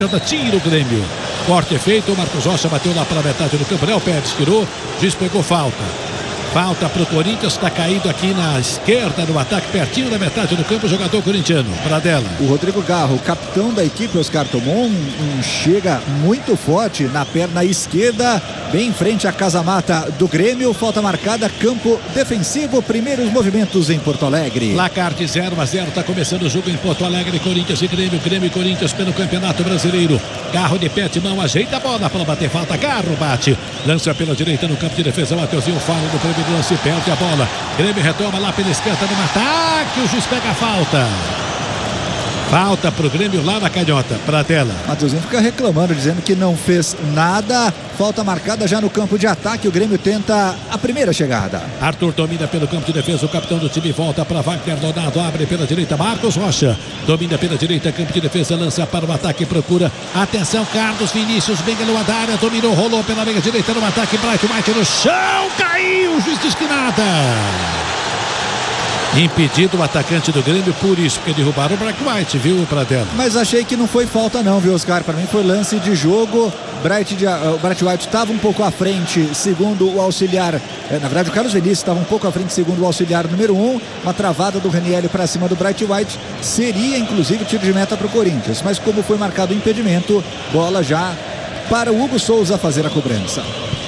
Tira o Grêmio. Corte feito, o Marcos Rocha bateu lá para a metade do campo. Léo Pérez tirou, juiz pegou falta. Falta para o Corinthians, está caído aqui na esquerda do ataque, pertinho da metade do campo, o jogador corintiano, Pradella. O Rodrigo Garro, capitão da equipe, Oscar, tomou um chega muito forte na perna esquerda, bem em frente à casa-mata do Grêmio. Falta marcada, campo defensivo, primeiros movimentos em Porto Alegre. Placar de 0-0, está começando o jogo em Porto Alegre, Corinthians e Grêmio, Grêmio e Corinthians pelo Campeonato Brasileiro. Garro de pé de mão, ajeita a bola para bater falta, Garro bate, lança pela direita no campo de defesa, Mateuzinho fala do primeiro lance, perde a bola, Grêmio retoma lá pela esquerda no ataque, o juiz pega a falta. Falta pro Grêmio lá na canhota, Pradella. Mateuzinho fica reclamando, dizendo que não fez nada. Falta marcada já no campo de ataque. O Grêmio tenta a primeira chegada. Arthur domina pelo campo de defesa. O capitão do time volta para Wagner Donato. Abre pela direita. Marcos Rocha domina pela direita. Campo de defesa. Lança para o ataque. Procura. Atenção, Carlos Vinícius. Bem no área. Dominou. Rolou pela meia direita no ataque. Bright White no chão. Caiu. O juiz diz que nada. Impedido o atacante do Grêmio, por isso, porque derrubaram o Bright White, viu, Pradella? Mas achei que não foi falta não, viu, Oscar? Para mim foi lance de jogo. O Bright White estava um pouco à frente, segundo o auxiliar. Na verdade, o Carlos Vinícius estava um pouco à frente, segundo o auxiliar número 1. Uma travada do Ranieri para cima do Bright White. Seria, inclusive, tiro de meta para o Corinthians. Mas como foi marcado o impedimento, bola já para o Hugo Souza fazer a cobrança.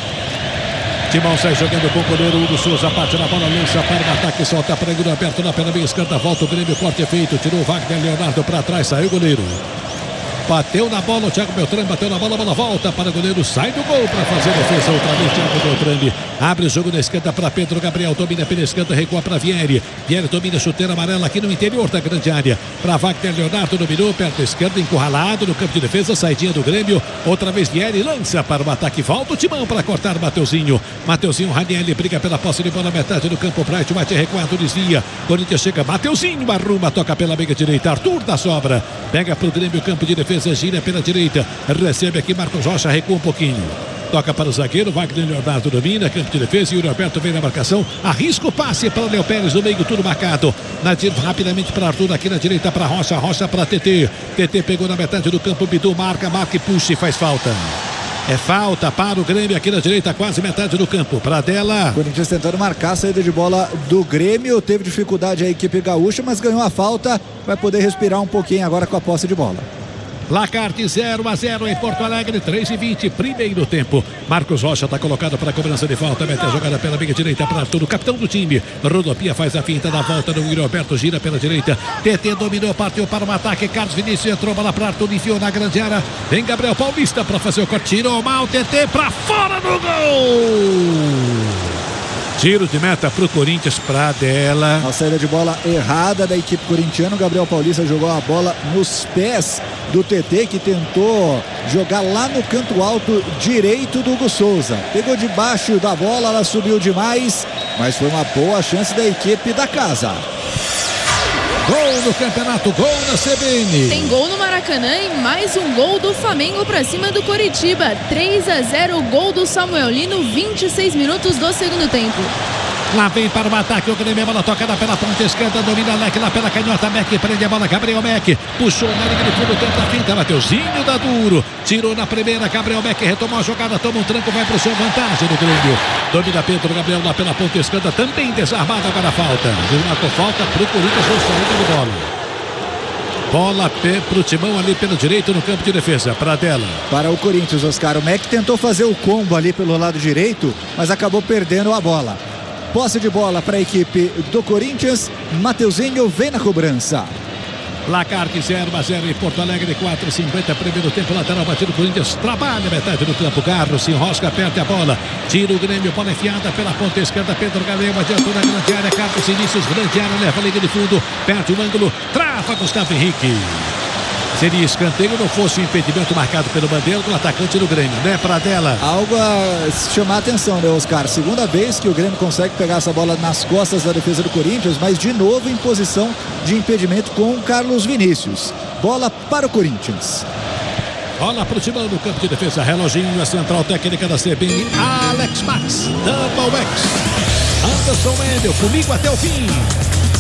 Timão sai jogando com o goleiro Hugo Souza, bate na bola, lança para o ataque, solta para o aberto na pela meia esquerda, volta o Grêmio, corte feito, tirou o Wagner Leonardo para trás, saiu o goleiro. Bateu na bola, o Thiago Beltrame bateu na bola, a bola volta para o goleiro, sai do gol para fazer a defesa outra vez, Thiago Beltrame. Abre o jogo na esquerda para Pedro Gabriel, domina pela esquerda, recua para Vieri. Vieri domina, chuteira amarela aqui no interior da grande área. Para Wagner Leonardo, dominou, perto da esquerda, encurralado no campo de defesa, saidinha do Grêmio. Outra vez Vieri, lança para o ataque, volta o Timão para cortar Mateuzinho. Mateuzinho, Ranieri briga pela posse de bola, metade do campo, Bright White recuado, desvia. Corinthians chega, Mateuzinho, arruma, toca pela meia direita, Arthur da sobra. Pega para o Grêmio, campo de defesa. Gira pela direita, recebe aqui Marcos Rocha, recua um pouquinho, toca para o zagueiro, Wagner Leonardo domina, campo de defesa, e o Roberto vem na marcação, arrisca o passe para o Léo Pérez no meio, tudo marcado, rapidamente para Arthur, aqui na direita para Rocha, Rocha para TT, TT pegou na metade do campo, Bidu marca e puxa e faz falta. É falta para o Grêmio aqui na direita, quase metade do campo. Pradella. Corinthians tentando marcar a saída de bola do Grêmio. Teve dificuldade a equipe gaúcha, mas ganhou a falta. Vai poder respirar um pouquinho agora com a posse de bola. Placar de 0-0 em Porto Alegre, 3:20, primeiro tempo. Marcos Rocha está colocado para a cobrança de falta, mete a jogada pela meia direita para Arthur, o capitão do time. Rodopia faz a finta da volta do Yuri Alberto, gira pela direita. TT dominou, partiu para o ataque. Carlos Vinícius entrou, bola para Arthur, enfiou na grande área. Vem Gabriel Paulista para fazer o corte, tirou mal, TT para fora do gol. Tiro de meta para o Corinthians, Pradella. A saída de bola errada da equipe corintiana. O Gabriel Paulista jogou a bola nos pés do TT, que tentou jogar lá no canto alto direito do Hugo Souza. Pegou debaixo da bola, ela subiu demais, mas foi uma boa chance da equipe da casa. Gol no campeonato, gol na CBN. Tem gol no Maracanã e mais um gol do Flamengo para cima do Coritiba. 3-0, gol do Samuel Lino, 26 minutos do segundo tempo. Lá vem para o ataque, o Grêmio, a bola tocada pela ponta esquerda, domina Leque lá pela canhota, Meck prende a bola, Gabriel Meck, puxou na linha de fundo, tenta a finta, Mateuzinho dá duro, tirou na primeira, Gabriel Meck retomou a jogada, toma um tranco, vai para o seu, vantagem do Grêmio, domina Pedro Gabriel lá pela ponta esquerda, também desarmado, agora falta, marcou falta para o Corinthians, foi saída de bola. Bola para o Timão ali pelo direito no campo de defesa, Pradella. Para o Corinthians, Oscar, o Meck tentou fazer o combo ali pelo lado direito, mas acabou perdendo a bola. Posse de bola para a equipe do Corinthians. Mateuzinho vem na cobrança. Placar de 0-0 em Porto Alegre, 4:50, primeiro tempo, lateral batido, Corinthians trabalha metade do campo, Carlos se enrosca, perde a bola, tira o Grêmio, bola enfiada pela ponta esquerda, Pedro Gabriel adiantou na grande área, Carlos Vinícius, grande área, leva a linha de fundo, perde o ângulo, trava Gustavo Henrique. Seria escanteio, não fosse o impedimento marcado pelo Bandeira do atacante do Grêmio, né, Pradella? Algo a chamar a atenção, né, Oscar? Segunda vez que o Grêmio consegue pegar essa bola nas costas da defesa do Corinthians, mas de novo em posição de impedimento com o Carlos Vinícius. Bola para o Corinthians. Bola para o Timão no campo de defesa, reloginho, a central técnica da CBN, Alex Max, Double X, Anderson Wendel, comigo até o fim.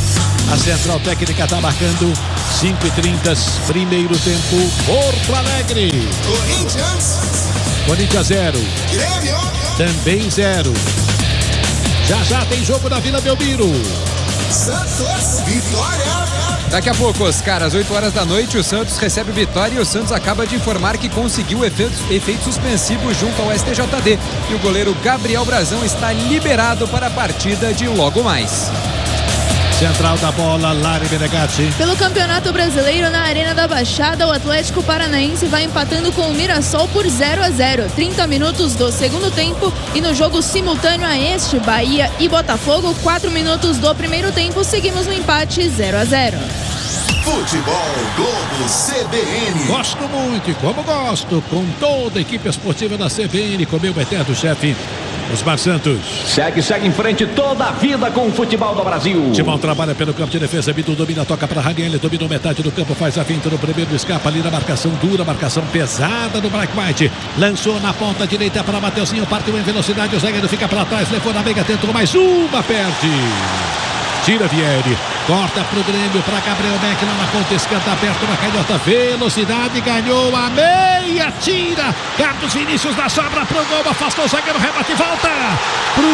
A central técnica está marcando 5h30, primeiro tempo, Porto Alegre. Corinthians 0. Também 0. Já tem jogo na Vila Belmiro. Santos, Vitória. Daqui a pouco, Oscar, às 8 horas da noite, o Santos recebe Vitória e o Santos acaba de informar que conseguiu efeito suspensivo junto ao STJD. E o goleiro Gabriel Brazão está liberado para a partida de logo mais. Central da bola, Lari Menegatti. Pelo Campeonato Brasileiro, na Arena da Baixada, o Atlético Paranaense vai empatando com o Mirassol por 0-0. 30 minutos do segundo tempo e no jogo simultâneo a este, Bahia e Botafogo, 4 minutos do primeiro tempo, seguimos no empate 0-0. Futebol Globo CBN. Gosto muito e como gosto, com toda a equipe esportiva da CBN, com meu eterno chefe, Osmar Santos. Segue em frente toda a vida com o futebol do Brasil. Timão trabalha pelo campo de defesa, Bidu domina, toca para Raniel, dominou metade do campo, faz a finta no primeiro, escapa ali na marcação dura, marcação pesada do Black White. Lançou na ponta direita para Mateuzinho, partiu em velocidade, o zagueiro fica para trás, levou na meiga, tentou mais uma, perde. Tira Vieri, corta pro Grêmio, para Gabriel Beck lá na ponta esquerda, aberto na canhota, velocidade, ganhou a meia, tira, Carlos Vinícius da sobra pro gol, afastou o zagueiro, rebate, volta pro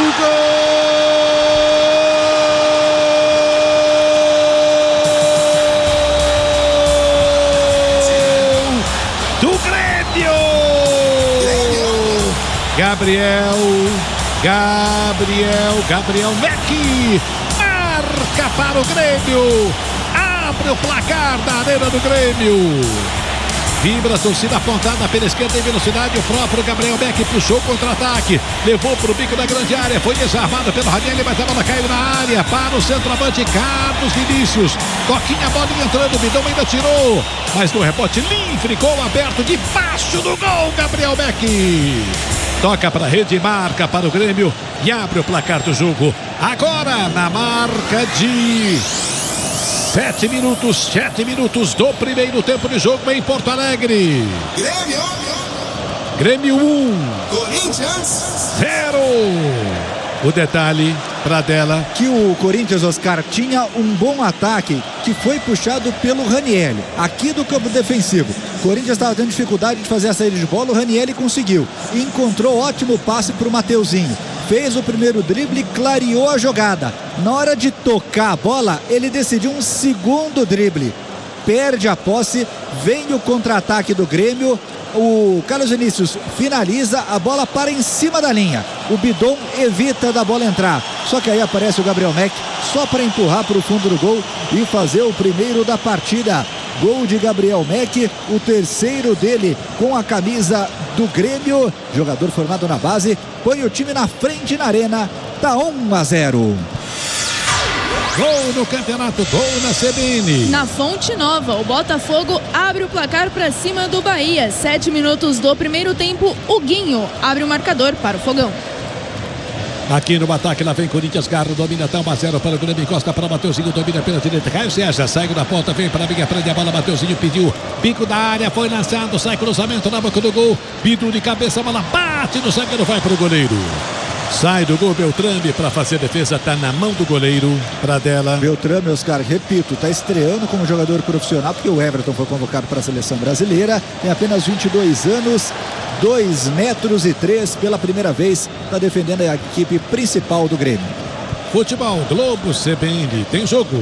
gol do Grêmio. Gabriel Beck marca para o Grêmio, abre o placar da arena do Grêmio. Vibra a torcida apontada pela esquerda em velocidade, o próprio Gabriel Beck puxou contra-ataque, levou para o bico da grande área, foi desarmado pelo Raniel, mas a bola caiu na área, para o centroavante Carlos Vinícius, Coquinha, a bola entrando, o Bidão ainda tirou, mas no rebote livre, gol aberto debaixo do gol, Gabriel Beck. Toca para a rede, marca para o Grêmio e abre o placar do jogo. Agora na marca de 7 minutos do primeiro tempo de jogo em Porto Alegre. Grêmio 1, Corinthians 0. O detalhe para dela que o Corinthians, Oscar, tinha um bom ataque que foi puxado pelo Raniel aqui do campo defensivo. O Corinthians estava tendo dificuldade de fazer a saída de bola, o Raniel conseguiu, encontrou ótimo passe para o Mateuzinho, fez o primeiro drible, clareou a jogada. Na hora de tocar a bola, ele decidiu um segundo drible, perde a posse, vem o contra-ataque do Grêmio. O Carlos Vinícius finaliza, a bola para em cima da linha, o Bidon evita da bola entrar, só que aí aparece o Gabriel Beck só para empurrar para o fundo do gol e fazer o primeiro da partida. Gol de Gabriel Beck, o terceiro dele com a camisa do Grêmio, jogador formado na base, põe o time na frente na arena, tá 1-0. Gol no campeonato, gol na CBN. Na Fonte Nova, o Botafogo abre o placar para cima do Bahia. 7 minutos do primeiro tempo, o Guinho abre o marcador para o Fogão. Aqui no ataque, lá vem Corinthians, Garro, domina, tá 1-0 para o Grêmio, encosta para Mateuzinho, domina pela direita, Caio César, sai da ponta, vem para a minha, prende a bola, Mateuzinho pediu, bico da área, foi lançado, sai cruzamento na boca do gol, Bidu de cabeça, a bola bate no zagueiro, vai para o goleiro. Sai do gol Beltrame para fazer a defesa, tá na mão do goleiro, para dela. Beltrame, Oscar, repito, tá estreando como jogador profissional, porque o Everton foi convocado para a seleção brasileira, tem apenas 22 anos, 2,3 metros pela primeira vez, está defendendo a equipe principal do Grêmio. Futebol Globo CBN, tem jogo.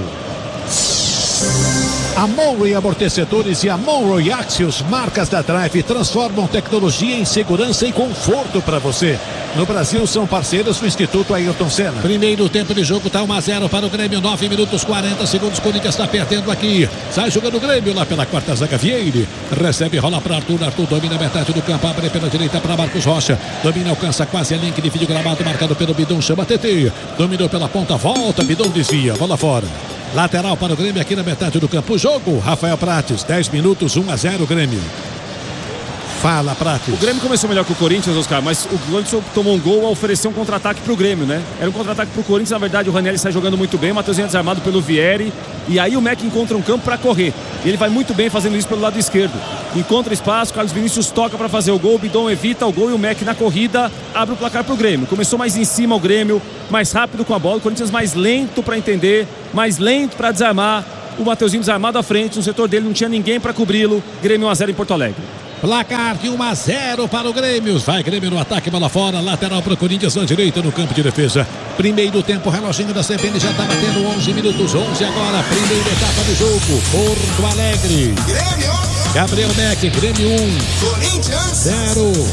A Monroe Amortecedores e a Monroe Axios, marcas da Drive, transformam tecnologia em segurança e conforto para você. No Brasil são parceiros do Instituto Ayrton Senna. Primeiro tempo de jogo, tá 1-0 para o Grêmio, 9 minutos 40 segundos, Corinthians está perdendo aqui. Sai jogando o Grêmio lá pela quarta zaga, Vieira recebe, rola para Arthur domina metade do campo, abre pela direita para Marcos Rocha, domina, alcança quase a linha de vídeo gramado, marcado pelo Bidon, chama TT, dominou pela ponta, volta, Bidon desvia, bola fora. Lateral para o Grêmio aqui na metade do campo. O jogo, Rafael Prates, 10 minutos, 1-0 Grêmio. Fala, Prates. O Grêmio começou melhor que o Corinthians, Oscar, mas o Corinthians tomou um gol ao oferecer um contra-ataque pro Grêmio, né? Era um contra-ataque pro Corinthians, na verdade o Ranieri sai jogando muito bem, o Matheusinho é desarmado pelo Vieri, e aí o Mac encontra um campo para correr. E ele vai muito bem fazendo isso pelo lado esquerdo. Encontra espaço, Carlos Vinícius toca para fazer o gol, o Bidon evita o gol e o Mac na corrida abre o placar pro Grêmio. Começou mais em cima o Grêmio, mais rápido com a bola, o Corinthians mais lento para entender, mais lento para desarmar. O Matheusinho desarmado à frente, no setor dele não tinha ninguém para cobri-lo. Grêmio 1-0 em Porto Alegre. Placar de 1-0 para o Grêmio. Vai Grêmio no ataque, bola fora, lateral para o Corinthians na direita no campo de defesa. Primeiro tempo, reloginho da CBN já está batendo 11 minutos, 11 agora. Primeira etapa do jogo, Porto Alegre. Grêmio. Gabriel Mac, Grêmio 1, Corinthians 0.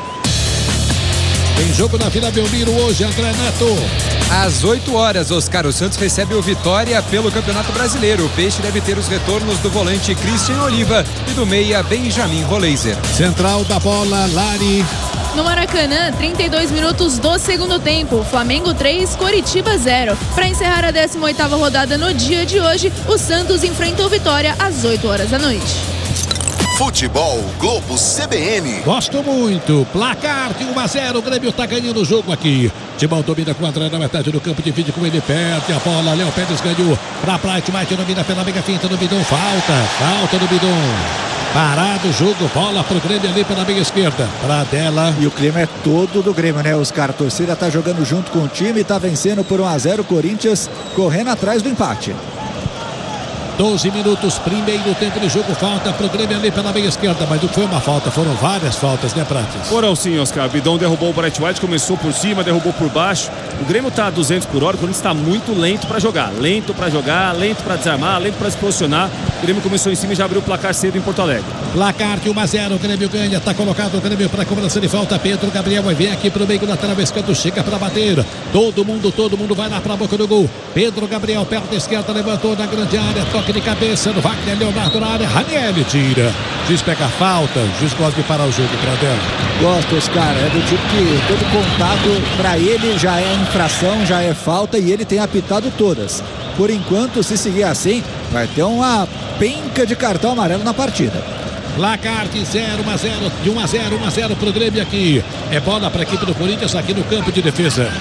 Tem jogo na Vila Belmiro hoje, André Neto. Às 8 horas, Oscar, o Santos recebe o Vitória pelo Campeonato Brasileiro. O Peixe deve ter os retornos do volante Christian Oliva e do meia Benjamin Roleiser. Central da bola, Lari. No Maracanã, 32 minutos do segundo tempo. Flamengo 3, Coritiba 0. Para encerrar a 18ª rodada no dia de hoje, o Santos enfrenta o Vitória às 8 horas da noite. Futebol Globo CBN. Gosto muito. Placar de 1-0. O Grêmio está ganhando o jogo aqui. Timão domina com o André na metade do campo, divide com ele, perde a bola. Léo Pérez ganhou para Bright White, domina pela mega finta do Bidon. Falta do Bidon. Parado o jogo, bola pro Grêmio ali pela meia esquerda. Pra dela. E o clima é todo do Grêmio, né, Oscar? A torcida tá jogando junto com o time, tá vencendo por 1-0. Corinthians correndo atrás do empate. 12 minutos, primeiro tempo de jogo, falta pro Grêmio ali pela meia esquerda, mas não foi uma falta, foram várias faltas, né, Prates? Foram sim, Oscar. Bidon derrubou o Bright White, começou por cima, derrubou por baixo. O Grêmio tá a 200 por hora, o Corinthians tá muito lento para jogar. Lento para jogar, lento para desarmar, lento para se posicionar. O Grêmio começou em cima e já abriu o placar cedo em Porto Alegre. Placar de 1-0, o Grêmio ganha, tá colocado o Grêmio para cobrança de falta. Pedro Gabriel vai vir aqui pro meio da travesscando, chega para bater. Todo mundo vai lá pra boca do gol. Pedro Gabriel, perna esquerda, levantou na grande área, toque de cabeça no Wagner Leonardo na área, Ranieri tira. Juiz pega a falta, o juiz gosta de parar o jogo pra dela. Gosto, Oscar, é do tipo que todo contato pra ele já é infração, já é falta e ele tem apitado todas. Por enquanto, se seguir assim, vai ter uma penca de cartão amarelo na partida. Placar de 0-1-0, de 1-0 pro Grêmio aqui. É bola para a equipe do Corinthians aqui no campo de defesa.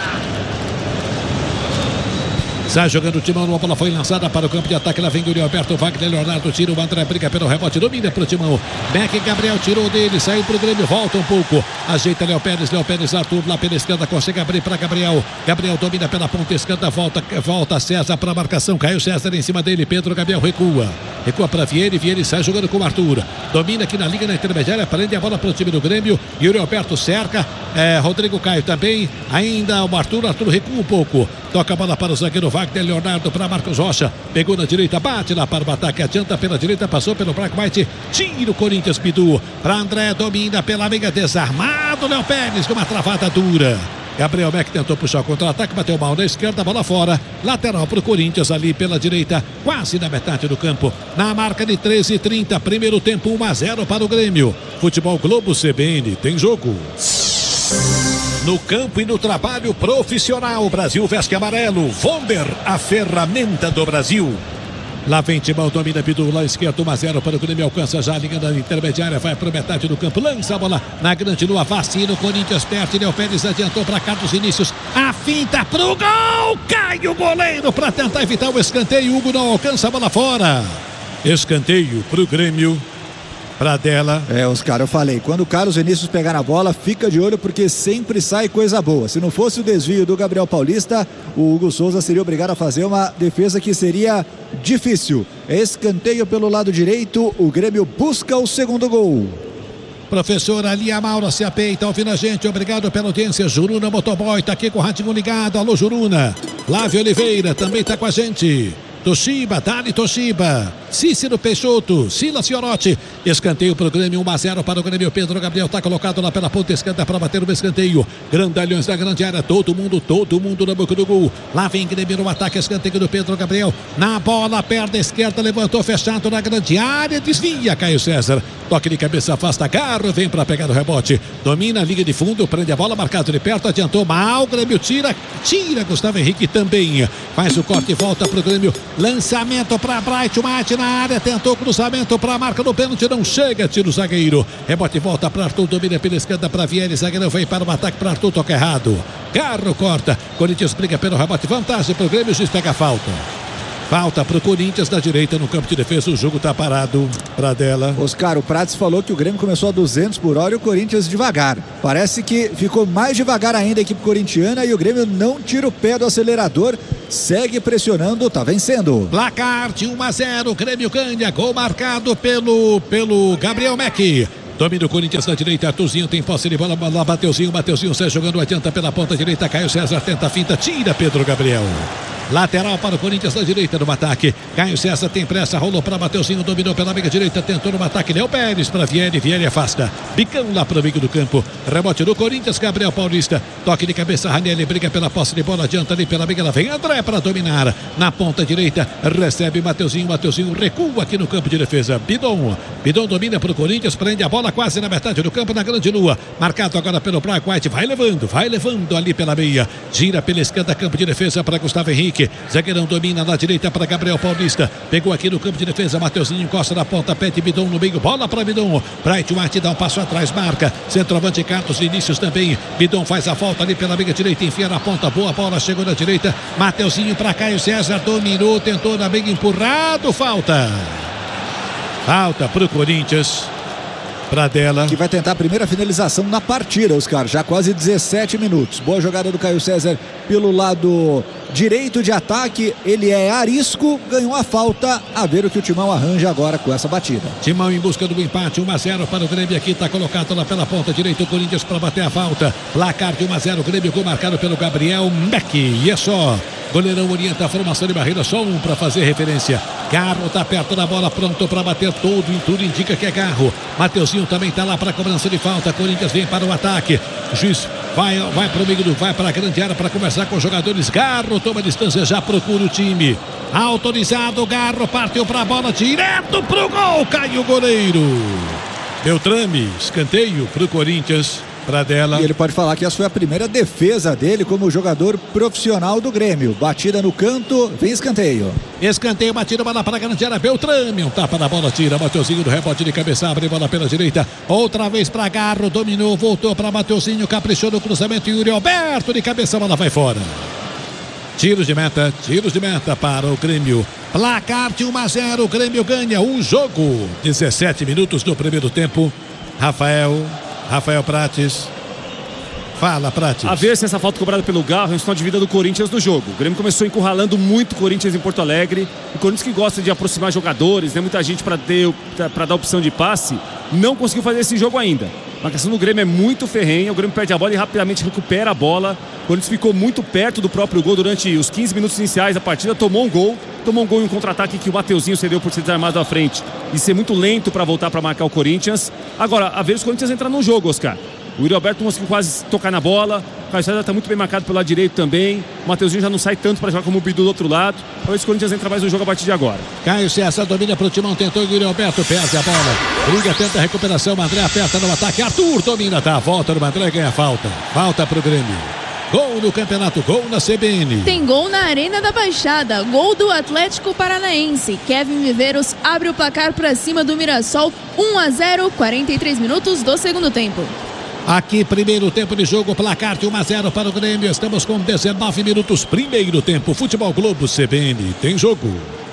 Sai jogando o Timão, uma bola foi lançada para o campo de ataque, lá vem o Yuri Alberto, Wagner Leonardo tira, o André briga pelo rebote, domina para o Timão. Beck Gabriel tirou dele, saiu para o Grêmio, volta um pouco, ajeita Léo Pérez, Arthur lá pela esquerda, consegue abrir para Gabriel. Gabriel domina pela ponta esquerda, volta César para a marcação, caiu César em cima dele, Pedro Gabriel recua para Vieri sai jogando com o Arthur, domina aqui na linha na intermediária, prende a bola para o time do Grêmio, Yuri Alberto cerca, Rodrigo Caio também, ainda o Arthur recua um pouco, toca a bola para o zagueiro Wagner Leonardo para Marcos Rocha, pegou na direita, bate lá para o ataque, adianta pela direita, passou pelo Black White, tira o Corinthians, Bidu, para André, domina pela meia, desarmado Léo Pérez, com uma travada dura. Gabriel Mac tentou puxar o contra-ataque, bateu mal na esquerda, bola fora, lateral para o Corinthians ali pela direita, quase na metade do campo, na marca de 13h30, primeiro tempo 1-0 para o Grêmio. Futebol Globo CBN, tem jogo. No campo e no trabalho profissional, o Brasil veste amarelo. Vomber, a ferramenta do Brasil. Lá vem Timão, domina Bidu, lá esquerdo, 1-0 para o Grêmio, alcança já a linha da intermediária, vai para metade do campo, lança a bola na grande lua, vacina, o Corinthians perde, Léo Pérez adiantou para Carlos Vinícius, a finta pro gol, cai o goleiro para tentar evitar o escanteio, Hugo não alcança a bola fora. Escanteio pro Grêmio. Pra dela. Oscar, eu falei, quando o Carlos Vinícius pegar na bola, fica de olho porque sempre sai coisa boa. Se não fosse o desvio do Gabriel Paulista, o Hugo Souza seria obrigado a fazer uma defesa que seria difícil. Escanteio pelo lado direito, o Grêmio busca o segundo gol. Professora Lia Maura se apeita, ouvindo a gente, obrigado pela audiência. Juruna Motoboy tá aqui com o radinho ligado, alô Juruna. Flávio Oliveira também tá com a gente. Toshiba, Dali Toshiba, Cícero Peixoto, Silas Fiorotti, escanteio para o Grêmio, 1-0 para o Grêmio, Pedro Gabriel está colocado lá pela ponta esquerda para bater o escanteio, grandalhões da grande área, todo mundo na boca do gol, lá vem Grêmio no ataque, escanteio do Pedro Gabriel, na bola, perna esquerda, levantou fechado na grande área, desvia, Caio César, toque de cabeça, afasta, Garro, vem para pegar o rebote, domina a linha de fundo, prende a bola, marcado de perto, adiantou mal, Grêmio tira Gustavo Henrique também, faz o corte e volta para o Grêmio, lançamento para Bright White, na área, tentou cruzamento para a marca do pênalti, não chega, tira o zagueiro. Rebote volta para Arthur, domina pela esquerda para Vieri, zagueirão vem para o ataque para Arthur, toca errado. Garro corta, Corinthians briga pelo rebote, vantagem para o Grêmio, o juiz pega a falta. Falta para o Corinthians da direita no campo de defesa. O jogo está parado. Pradella. Oscar, o Prates falou que o Grêmio começou a 200 por hora e o Corinthians devagar. Parece que ficou mais devagar ainda a equipe corintiana e o Grêmio não tira o pé do acelerador. Segue pressionando, está vencendo. Placar de 1-0. Grêmio ganha. Gol marcado pelo Gabriel Mack. Domina o Corinthians na direita, Arthurzinho tem posse de bola, Mateuzinho sai jogando, adianta pela ponta direita, Caio César tenta a finta, tira Pedro Gabriel. Lateral para o Corinthians na direita no ataque. Caio César tem pressa, rolou para Mateuzinho, dominou pela meia direita, tentou no ataque. Léo Pérez para Vieri afasta. Bicão lá para o meio do campo. Rebote do Corinthians, Gabriel Paulista. Toque de cabeça, Ranieri briga pela posse de bola, adianta ali pela meia. Ela vem André para dominar. Na ponta direita, recebe Mateuzinho recua aqui no campo de defesa. Bidon domina para o Corinthians, prende a bola quase na metade do campo, na grande lua. Marcado agora pelo Brian White, vai levando ali pela meia. Gira pela esquerda, campo de defesa para Gustavo Henrique. Zagueirão domina na direita para Gabriel Paulista. Pegou aqui no campo de defesa. Mateuzinho encosta na ponta. Pede Bidon no meio. Bola para Bidon. Bright White dá um passo atrás. Marca. Centroavante Carlos Vinícius também. Bidon faz a falta ali pela meia direita. Enfia na ponta. Boa bola. Chegou na direita. Mateuzinho para Caio César. Dominou. Tentou na meia. Empurrado. Falta para o Corinthians. Pradella. Que vai tentar a primeira finalização na partida, Oscar. Já quase 17 minutos. Boa jogada do Caio César pelo lado direito de ataque. Ele é arisco, ganhou a falta. A ver o que o Timão arranja agora com essa batida. Timão em busca do empate. 1-0 para o Grêmio. Aqui está colocado lá pela ponta direita o Corinthians para bater a falta. Placar de 1-0. Grêmio, gol marcado pelo Gabriel Mack. E é só. Goleirão orienta a formação de barreira, só um para fazer referência. Garro está perto da bola, pronto para bater tudo indica que é Garro. Mateuzinho também está lá para a cobrança de falta. Corinthians vem para o ataque. O juiz vai para o meio vai para a grande área para conversar com os jogadores. Garro toma distância, já procura o time. Autorizado, Garro partiu para a bola, direto para o gol, cai o goleiro. Beltrame, escanteio para o Corinthians. Pradella. E ele pode falar que essa foi a primeira defesa dele como jogador profissional do Grêmio. Batida no canto, vem escanteio. Escanteio, batida, bola para a grande área. Beltrame, um tapa na bola, tira. Mateuzinho do rebote de cabeça, abre bola pela direita. Outra vez para Garro, dominou, voltou para Mateuzinho, caprichou no cruzamento. Yuri Alberto de cabeça, bola vai fora. Tiros de meta para o Grêmio. Placar de 1-0, o Grêmio ganha o jogo. 17 minutos do primeiro tempo. Rafael Prates. Fala, Prates. A ver se essa falta cobrada pelo Garro é um sinal de vida do Corinthians no jogo. O Grêmio começou encurralando muito o Corinthians em Porto Alegre. O Corinthians, que gosta de aproximar jogadores, né? Muita gente para dar opção de passe, não conseguiu fazer esse jogo ainda. A marcação do Grêmio é muito ferrenha. O Grêmio perde a bola e rapidamente recupera a bola. O Corinthians ficou muito perto do próprio gol durante os 15 minutos iniciais da partida. Tomou um gol em um contra-ataque que o Mateuzinho cedeu por ser desarmado à frente e ser muito lento para voltar para marcar o Corinthians. Agora, a ver os Corinthians entrar no jogo, Oscar. O Yuri Alberto conseguiu quase tocar na bola. O Caio César está muito bem marcado pelo lado direito também. O Mateuzinho já não sai tanto para jogar como o Bidu do outro lado. Talvez o Corinthians entra mais no jogo a partir de agora. Caio César domina para o Timão, tentou o Yuri Alberto, perde a bola. Briga, tenta a recuperação, André aperta no ataque. Arthur domina, tá a volta do André, ganha falta. Falta para o Grêmio. Gol no campeonato, gol na CBN. Tem gol na Arena da Baixada, gol do Atlético Paranaense. Kevin Viveiros abre o placar para cima do Mirassol, 1-0, 43 minutos do segundo tempo. Aqui, primeiro tempo de jogo, placar de 1-0 para o Grêmio. Estamos com 19 minutos, primeiro tempo. Futebol Globo CBN, tem jogo.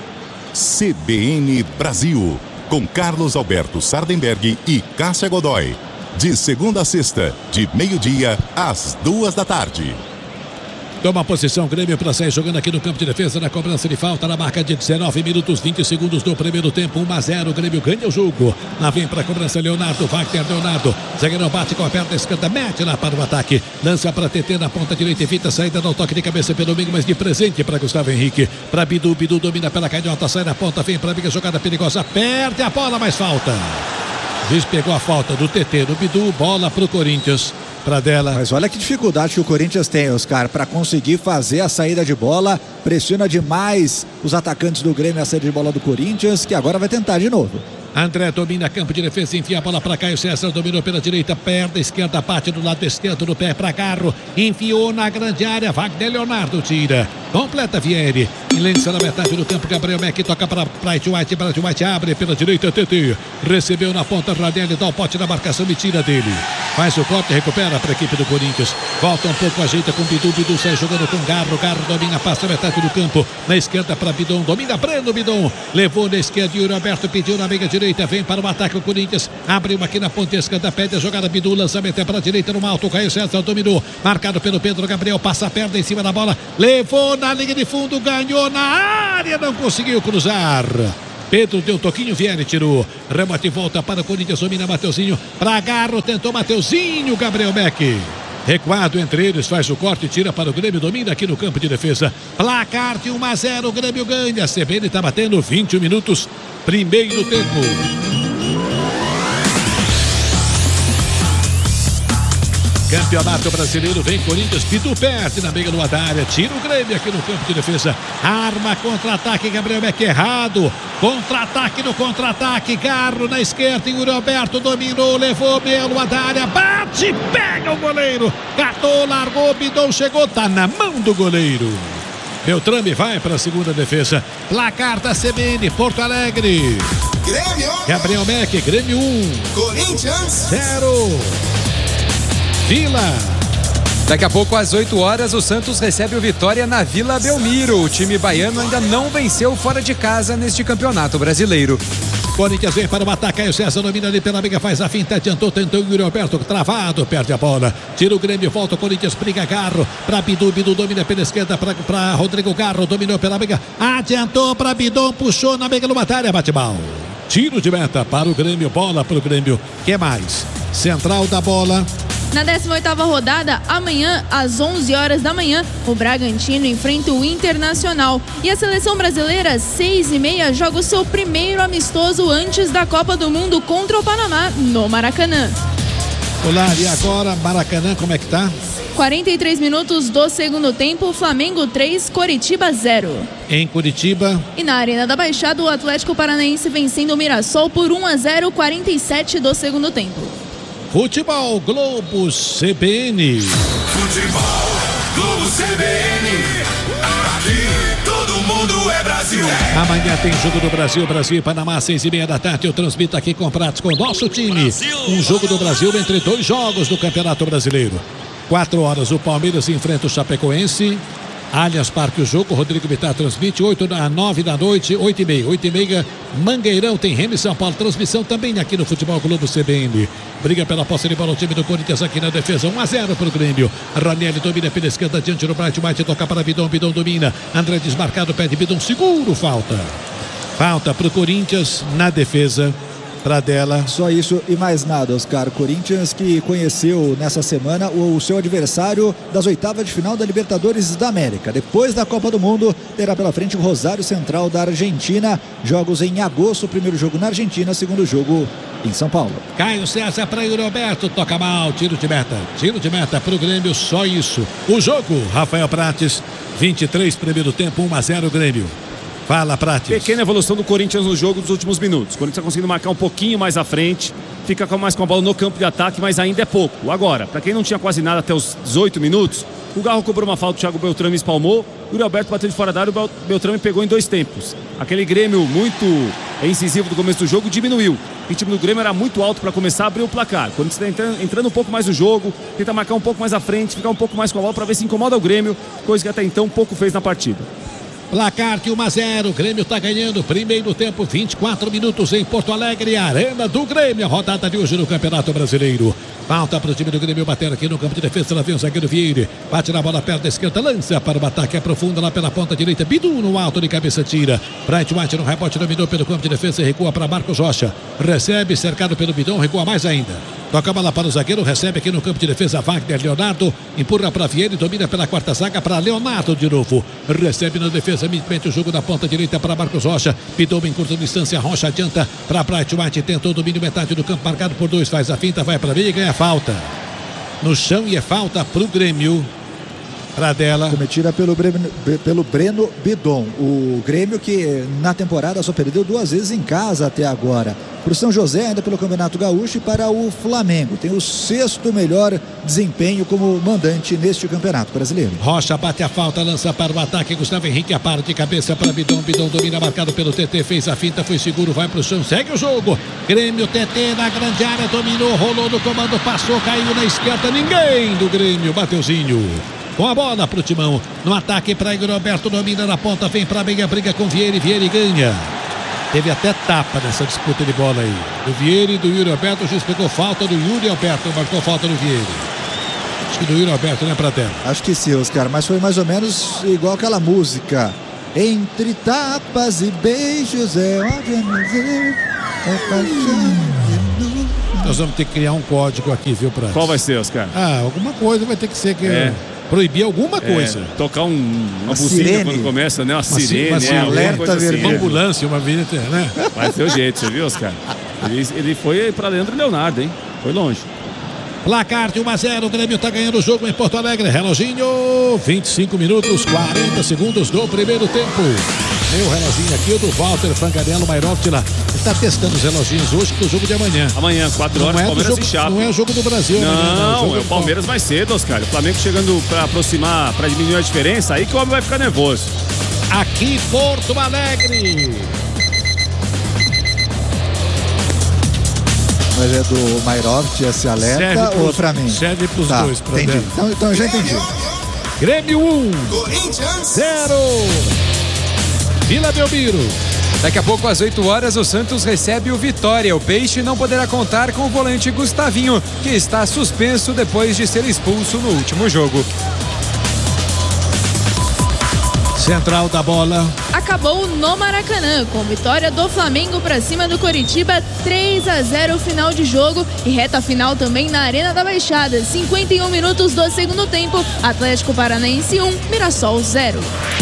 CBN Brasil, com Carlos Alberto Sardenberg e Cássia Godoy. De segunda a sexta, de meio-dia às 2h. Toma posição Grêmio para sair jogando aqui no campo de defesa, na cobrança de falta, na marca de 19 minutos, 20 segundos do primeiro tempo, 1-0, o Grêmio ganha o jogo. Lá vem para a cobrança Leonardo, Leonardo, zagueirão bate com a perna esquerda, mete lá para o ataque, lança para TT na ponta direita, evita a saída, dá o toque de cabeça pelo meio, mas de presente para Gustavo Henrique, para Bidu domina pela canhota, sai na ponta, vem para a amiga, jogada perigosa, perde a bola, mas falta. Diz pegou a falta do TT no Bidu, bola para o Corinthians. Pradella. Mas olha que dificuldade que o Corinthians tem, Oscar, para conseguir fazer a saída de bola. Pressiona demais os atacantes do Grêmio a saída de bola do Corinthians, que agora vai tentar de novo. André domina campo de defesa, enfia a bola para Caio César, dominou pela direita, perna esquerda, bate do lado esquerdo do pé para Garro, enfiou na grande área, Wagner Leonardo tira. Completa Vieri. Lença na metade do campo. Gabriel Mack toca para Bright White. Bright White abre pela direita. TT. Recebeu na ponta. Ranieri dá o pote na marcação e tira dele. Faz o corte, recupera para a equipe do Corinthians. Volta um pouco, ajeita com Bidu. Bidu sai jogando com Garro. Garro domina, passa a metade do campo. Na esquerda para Bidon. Domina Breno Bidon. Levou na esquerda. Yuri Alberto pediu na meia direita. Vem para o ataque o Corinthians. Abre uma aqui na ponta esquerda. Pede a jogada. Bidu. Lançamento é para a direita no alto. Caio César dominou. Marcado pelo Pedro Gabriel. Passa a perna em cima da bola. Levou na linha de fundo. Ganhou na área. Não conseguiu cruzar. Pedro deu toquinho, Vieri tirou. Remate volta para o Corinthians, domina Mateuzinho. Para Garro, tentou Mateuzinho, Gabriel Mack. Recuado entre eles, faz o corte, tira para o Grêmio, domina aqui no campo de defesa. Placar de 1-0, o Grêmio ganha. A CBN está batendo 21 minutos, primeiro tempo. Campeonato Brasileiro, vem Corinthians, Bidu perde na meia lua da área, tira o Grêmio aqui no campo de defesa, arma contra-ataque, Gabriel Mack errado, contra-ataque no contra-ataque, Garro na esquerda, Yuri Alberto dominou, levou meia lua da área, bate, pega o goleiro, catou, largou, Bidon chegou, tá na mão do goleiro. Beltrame vai para a segunda defesa, placar da CBN, Porto Alegre. Grêmio. Gabriel Mack, Grêmio 1. Corinthians 0. Vila. Daqui a pouco, às 8 horas, o Santos recebe o Vitória na Vila Belmiro. O time baiano ainda não venceu fora de casa neste campeonato brasileiro. Corinthians vem para o ataque, Caio César domina ali pela briga, faz a finta, adiantou, tentou o Yuri Alberto, travado, perde a bola, tira o Grêmio, volta o Corinthians, briga Garro, para Bidu, Bidu domina pela esquerda, para Rodrigo Garro, dominou pela briga, adiantou para Bidon, puxou na meia numa área, bate mal. Tiro de meta para o Grêmio, bola para o Grêmio, que mais? Central da bola. Na 18ª rodada, amanhã, às 11 horas da manhã, o Bragantino enfrenta o Internacional. E a seleção brasileira, 6h30, joga o seu primeiro amistoso antes da Copa do Mundo contra o Panamá, no Maracanã. Olá, e agora, Maracanã, como é que tá? 43 minutos do segundo tempo, Flamengo 3, Coritiba 0. Em Curitiba. E na Arena da Baixada, o Atlético Paranaense vencendo o Mirassol por 1-0, 47 do segundo tempo. Futebol Globo CBN. Futebol Globo CBN. Aqui todo mundo é Brasil. Amanhã tem jogo do Brasil, Brasil e Panamá, 6h30 da tarde. Eu transmito aqui com pratos com o nosso time. Brasil. Um jogo do Brasil entre dois jogos do Campeonato Brasileiro. 4 horas o Palmeiras enfrenta o Chapecoense. Allianz Parque o jogo, Rodrigo Bittar transmite 8h09 da noite, 8h30, Mangueirão tem Remy São Paulo, transmissão também aqui no Futebol Globo CBN. Briga pela posse de bola o time do Corinthians aqui na defesa, 1-0 para o Grêmio. Ranieri domina pela esquerda, diante do Bright White, toca para Bidon, Bidon domina, André desmarcado, pede Bidon, seguro, falta para o Corinthians na defesa. Pradella. Só isso e mais nada, Oscar. Corinthians que conheceu nessa semana o seu adversário das oitavas de final da Libertadores da América. Depois da Copa do Mundo, terá pela frente o Rosário Central da Argentina. Jogos em agosto, primeiro jogo na Argentina, segundo jogo em São Paulo. Caio César para Yuri Alberto, toca mal, tiro de meta para o Grêmio, só isso. O jogo, Rafael Prates, 23, primeiro tempo, 1-0 Grêmio. Fala, Prates. Pequena evolução do Corinthians no jogo dos últimos minutos. O Corinthians está conseguindo marcar um pouquinho mais à frente, fica mais com a bola no campo de ataque, mas ainda é pouco. Agora, para quem não tinha quase nada até os 18 minutos, o Garro cobrou uma falta, o Thiago Beltrame espalmou, o Yuri Alberto bateu de fora da área, o Beltrame pegou em 2 tempos. Aquele Grêmio muito incisivo do começo do jogo diminuiu. O ritmo do Grêmio era muito alto para começar a abrir o placar. Quando você está entrando um pouco mais no jogo, tenta marcar um pouco mais à frente, ficar um pouco mais com a bola para ver se incomoda o Grêmio, coisa que até então pouco fez na partida. Placar de 1-0, o Grêmio está ganhando, primeiro tempo, 24 minutos em Porto Alegre, Arena do Grêmio, a rodada de hoje no Campeonato Brasileiro. Falta para o time do Grêmio bater aqui no campo de defesa, lá vem o zagueiro Vieira, bate na bola perto da esquerda, lança para o ataque, aprofunda lá pela ponta direita, Bidu no alto de cabeça tira, Bright White no rebote, dominou pelo campo de defesa e recua para Marcos Rocha, recebe, cercado pelo Bidon, recua mais ainda. Toca a bola para o zagueiro, recebe aqui no campo de defesa Wagner Leonardo, empurra para Vieira, domina pela quarta zaga para Leonardo de novo, recebe na defesa, mete o jogo da ponta direita para Marcos Rocha, Bidon em curta distância, Rocha adianta para Bright White, tentou o domínio metade do campo, marcado por 2, faz a finta, vai para a meia e ganha falta. No chão e é falta para o Grêmio. Pradella. Cometida pelo Breno Bidon. O Grêmio que na temporada só perdeu 2 vezes em casa até agora. Para o São José, ainda pelo Campeonato Gaúcho, e para o Flamengo. Tem o 6º melhor desempenho como mandante neste Campeonato Brasileiro. Rocha bate a falta, lança para o ataque. Gustavo Henrique apara de cabeça para Bidon. Bidon domina, marcado pelo TT, fez a finta, foi seguro, vai para o chão, segue o jogo. Grêmio, TT na grande área, dominou, rolou no comando, passou, caiu na esquerda. Ninguém do Grêmio, Mateuzinho. Com a bola pro Timão, no ataque para Igor Alberto, domina na ponta, vem para meia, briga com Vieira e ganha. Teve até tapa nessa disputa de bola aí. Do Vieira e do Yuri Alberto, o juiz pegou falta do Yuri Alberto, marcou falta do Vieira. Acho que do Yuri Alberto, né, Pradella? Acho que sim, Oscar, mas foi mais ou menos igual aquela música. Entre tapas e beijos é Nós vamos ter que criar um código aqui, viu, Prates? Qual vai ser, Oscar? Alguma coisa vai ter que ser que... Proibir alguma coisa. Tocar uma buzina quando começa, né? Uma sirene, alerta assim. Uma ambulância, uma vinheta, né? Vai ter o jeito, você viu, Oscar? Ele foi para Leandro Leonardo, hein? Foi longe. Placar de 1-0, o Grêmio tá ganhando o jogo em Porto Alegre. Reloginho, 25 minutos, 40 segundos do primeiro tempo. Meu reloginho aqui, o do Walter Fangarello Mairotti lá. Ele tá testando os reloginhos hoje pro jogo de amanhã. Amanhã, 4 horas, Palmeiras e Chape. Não é jogo do Brasil. Não, é o Palmeiras mais cedo, Oscar. O Flamengo chegando para aproximar, para diminuir a diferença, aí que o homem vai ficar nervoso. Aqui, Porto Alegre. Mas é do Mairotti esse alerta ou é pra mim? Serve pros dois. Entendi. Então eu já entendi. Grêmio 1, Corinthians 0. Vila Belmiro. Daqui a pouco, às 8 horas, o Santos recebe o Vitória. O Peixe não poderá contar com o volante Gustavinho, que está suspenso depois de ser expulso no último jogo. Central da bola. Acabou no Maracanã, com vitória do Flamengo para cima do Coritiba, 3-0 final de jogo e reta final também na Arena da Baixada. 51 minutos do segundo tempo, Atlético Paranaense 1, Mirassol 0.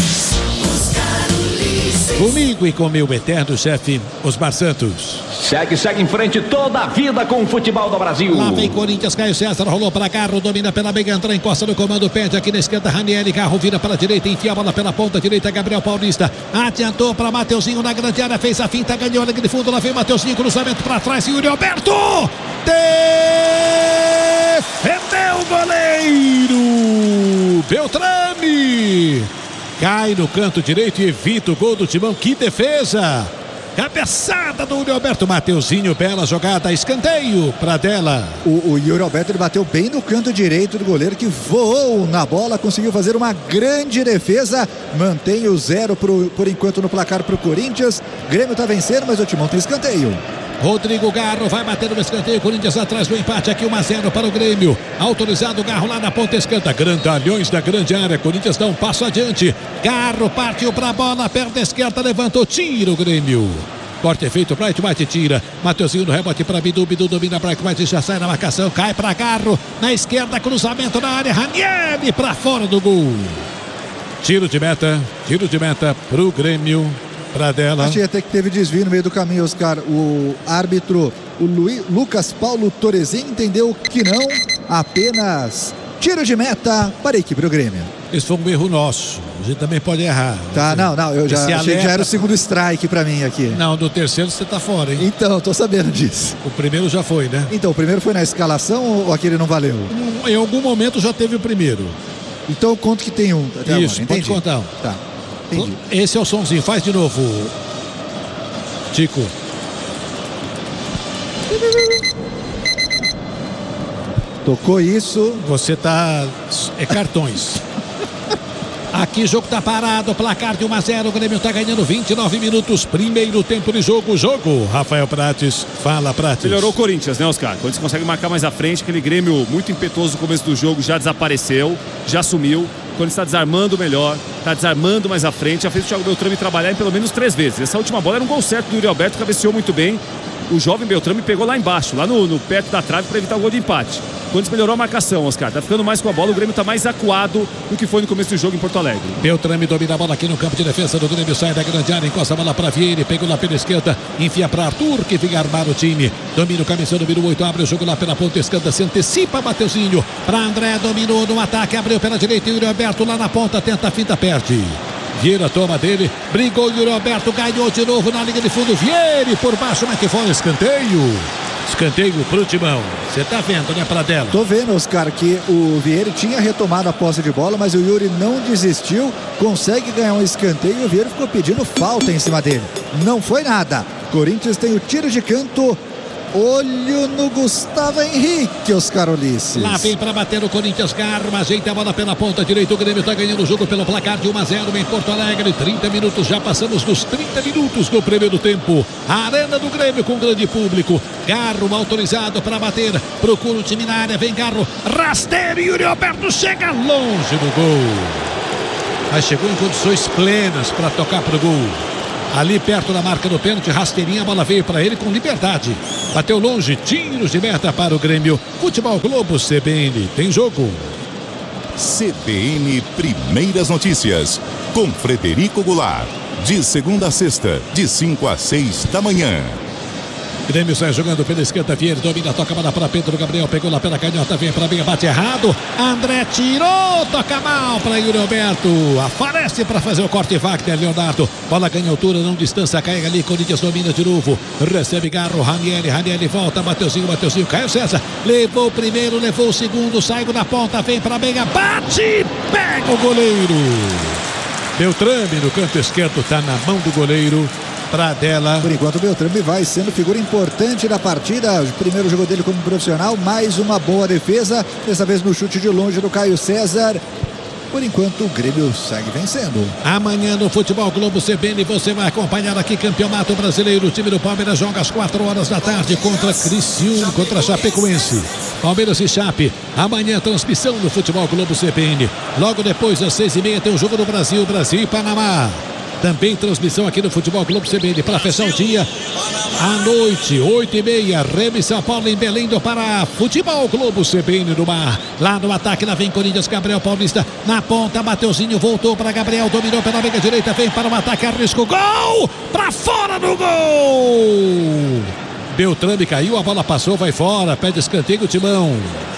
Comigo e com meu eterno chefe, Osmar Santos. Segue em frente toda a vida com o futebol do Brasil. Lá vem Corinthians, Caio César, rolou para Carro, domina pela meia, entra, encosta no comando, pede aqui na esquerda, Ranieri, Carro vira para a direita, enfia a bola pela ponta direita, Gabriel Paulista, adiantou para Mateuzinho na grande área, fez a finta, ganhou a linha de fundo, lá vem Mateuzinho, cruzamento para trás, Yuri Alberto, defendeu o goleiro, Beltrame, cai no canto direito e evita o gol do Timão, que defesa! Cabeçada do Yuri Alberto, Mateuzinho, bela jogada, escanteio para Della. O Yuri Alberto ele bateu bem no canto direito do goleiro que voou na bola, conseguiu fazer uma grande defesa, mantém o 0 por enquanto no placar para o Corinthians. Grêmio está vencendo, mas o Timão tem escanteio. Rodrigo Garro vai bater no escanteio, Corinthians atrás do empate, aqui 1-0 para o Grêmio, autorizado o Garro lá na ponta esquerda, grandalhões da grande área, Corinthians dá um passo adiante, Garro partiu para a bola, perna esquerda, levantou, tira o Grêmio. Corte é feito, Bright White tira, Mateuzinho no rebote para Bidu, Bidu domina, Bright White já sai na marcação, cai para Garro, na esquerda, cruzamento na área, Ranieri para fora do gol. Tiro de meta para o Grêmio. Pradella. Achei até que teve desvio no meio do caminho, Oscar. O árbitro, o Lucas Paulo Torezin, entendeu que não, apenas tiro de meta para a equipe do Grêmio. Esse foi um erro nosso, a gente também pode errar. Tá, não, eu já achei que já era o segundo strike para mim aqui. Não, do terceiro você tá fora, hein? Então, tô sabendo disso. O primeiro já foi, né? Então, o primeiro foi na escalação ou aquele não valeu? Em algum momento já teve o primeiro. Então eu conto que tem um. Até isso, agora. Pode contar. Tá. Entendi. Esse é o somzinho, faz de novo, Tico. Tocou isso. Você tá. É cartões. Aqui o jogo tá parado, placar de 1-0, o Grêmio tá ganhando 29 minutos, primeiro tempo de jogo, Rafael Prates, fala Prates. Melhorou o Corinthians, né, Oscar? O Corinthians consegue marcar mais à frente, aquele Grêmio muito impetuoso no começo do jogo, já desapareceu, já sumiu. O Corinthians está desarmando melhor, está desarmando mais à frente, já fez o Thiago Beltrame trabalhar em pelo menos 3 vezes. Essa última bola era um gol certo do Yuri Alberto, cabeceou muito bem. O jovem Beltrame pegou lá embaixo, lá no perto da trave para evitar o gol de empate. Corinthians melhorou a marcação, Oscar. Tá ficando mais com a bola, o Grêmio tá mais acuado do que foi no começo do jogo em Porto Alegre. Beltrame domina a bola aqui no campo de defesa do Grêmio, sai da grande área, encosta a bola para Vieira, pegou lá pela esquerda, enfia para Arthur, que vem armar o time. Domina o camisa número 8, abre o jogo lá pela ponta esquerda, se antecipa, Mateuzinho, para André, dominou no ataque, abriu pela direita, Yuri Alberto lá na ponta, tenta a finta, perde. Vieira toma dele, brigou, Yuri Alberto ganhou de novo na linha de fundo, Vieira por baixo, mas que fora, escanteio. Escanteio pro Timão. Você tá vendo, né, Pradella? Tô vendo, Oscar, que o Vieira tinha retomado a posse de bola, mas o Yuri não desistiu, consegue ganhar um escanteio e o Vieira ficou pedindo falta em cima dele. Não foi nada. Corinthians tem o tiro de canto. Olho no Gustavo Henrique, Oscar Ulisses. Lá vem para bater o Corinthians, Garma, ajeita a bola pela ponta direita. O Grêmio tá ganhando o jogo pelo placar de 1-0 em Porto Alegre. 30 minutos, já passamos dos 30 minutos do primeiro tempo. A arena do Grêmio com grande público. Garro autorizado para bater. Procura o time na área, vem Garro. Rasteiro, Yuri Alberto chega longe do gol. Mas chegou em condições plenas para tocar pro gol. Ali perto da marca do pênalti, rasteirinha, a bola veio para ele com liberdade. Bateu longe, tiros de meta para o Grêmio. Futebol Globo CBN, tem jogo. CBN Primeiras Notícias, com Frederico Goulart. De segunda a sexta, de 5 a 6 da manhã. Grêmio sai jogando pela esquerda, Vieira domina, toca a bola para Pedro Gabriel, pegou lá pela canhota, vem para meia, bate errado, André tirou, toca mal para Yuri Alberto, aparece para fazer o corte, Wagner Leonardo, bola ganha altura, não distância, cai ali, Corinthians domina de novo, recebe Garro, Ranieri volta, Mateuzinho, Caio César, levou o primeiro, levou o segundo, saiu na ponta, vem para meia, bate, pega o goleiro, Beltrame no canto esquerdo, tá na mão do goleiro. Pradella. Por enquanto o Beltrame vai sendo figura importante na partida. O primeiro jogo dele como profissional, mais uma boa defesa, dessa vez no chute de longe do Caio César. Por enquanto o Grêmio segue vencendo. Amanhã no Futebol Globo CBN você vai acompanhar aqui Campeonato Brasileiro. O time do Palmeiras joga às 4 horas da tarde contra Criciúma, contra Chapecoense. Palmeiras e Chape. Amanhã transmissão no Futebol Globo CBN. Logo depois às 6h30 tem o jogo do Brasil e Panamá. Também transmissão aqui no Futebol Globo CBN para fechar o dia. À noite, 8h30, Remo e São Paulo em Belém do Pará. Futebol Globo CBN no mar. Lá no ataque, lá vem Corinthians, Gabriel Paulista. Na ponta, Mateuzinho voltou para Gabriel, dominou pela meia direita, vem para o ataque, arrisca o gol! Para fora do gol! Beltrame caiu, a bola passou, vai fora, pede escanteio, Timão.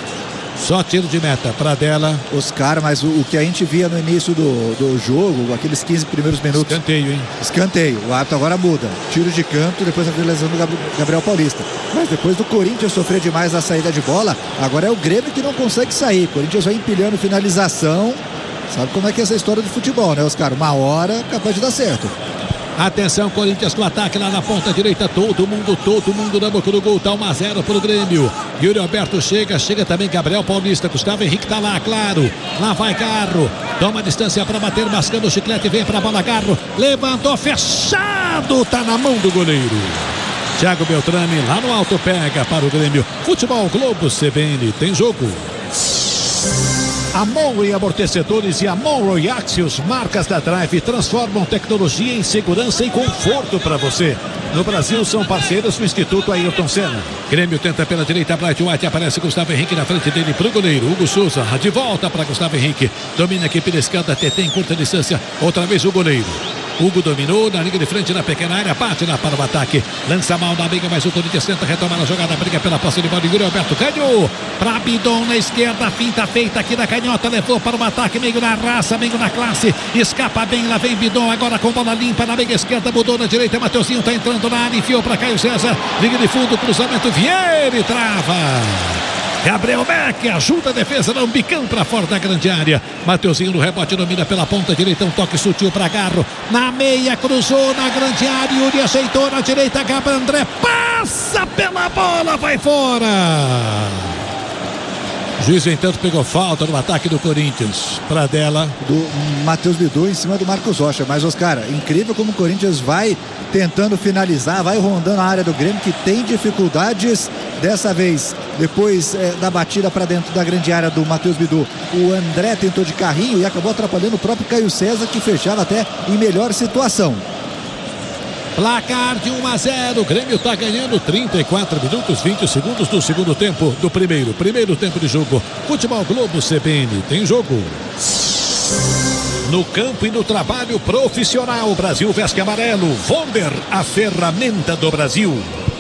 Só tiro de meta, Pradella. Oscar, mas o que a gente via no início do jogo, aqueles 15 primeiros minutos. Escanteio, hein? Escanteio. O árbitro agora muda. Tiro de canto, depois a finalização do Gabriel Paulista. Mas depois do Corinthians sofrer demais a saída de bola, agora é o Grêmio que não consegue sair. O Corinthians vai empilhando finalização. Sabe como é que é essa história do futebol, né, Oscar? Uma hora capaz de dar certo. Atenção, Corinthians no ataque lá na ponta direita, todo mundo na boca do gol, tá 1-0 pro Grêmio. Yuri Alberto chega também Gabriel Paulista, Gustavo Henrique tá lá, claro. Lá vai Garro, toma distância para bater, mascando o chiclete, vem pra bola Garro, levantou, fechado, tá na mão do goleiro. Thiago Beltrame lá no alto pega para o Grêmio. Futebol Globo CBN, tem jogo. A Monroe Amortecedores e a Monroe Axios, marcas da Drive, transformam tecnologia em segurança e conforto para você. No Brasil são parceiros do Instituto Ayrton Senna. Grêmio tenta pela direita, Bright White, aparece Gustavo Henrique na frente dele pro goleiro. Hugo Souza, de volta para Gustavo Henrique. Domina aqui pela esquerda, TT em curta distância, outra vez o goleiro. Hugo dominou na linha de frente na pequena área, bate lá para o ataque, lança mal na briga, mas o Corinthians tenta retomar a jogada, briga pela posse de bola de Yuri Alberto, ganhou para Bidon na esquerda, finta feita aqui na canhota, levou para o ataque, meio na raça, meio na classe, escapa bem, lá vem Bidon, agora com bola limpa na meia esquerda, mudou na direita, Mateuzinho tá entrando na área, enfiou para Caio César, linha de fundo, cruzamento, Vieira e trava. Gabriel Beck ajuda a defesa, dá um bicão para fora da grande área. Mateuzinho no rebote, domina pela ponta direita, um toque sutil para Garro. Na meia, cruzou na grande área, Yuri aceitou na direita, Gabriel André passa pela bola, vai fora. Juiz, no entanto, pegou falta no ataque do Corinthians. Pradella. Do Matheus Bidu em cima do Marcos Rocha. Mas, Oscar, incrível como o Corinthians vai tentando finalizar, vai rondando a área do Grêmio, que tem dificuldades. Dessa vez, depois da batida para dentro da grande área do Matheus Bidu, o André tentou de carrinho e acabou atrapalhando o próprio Caio César, que fechava até em melhor situação. Placar de 1-0. O Grêmio está ganhando 34 minutos 20 segundos do segundo tempo do primeiro tempo de jogo. Futebol Globo CBN tem jogo. No campo e no trabalho profissional, o Brasil veste amarelo. Vonder, a ferramenta do Brasil.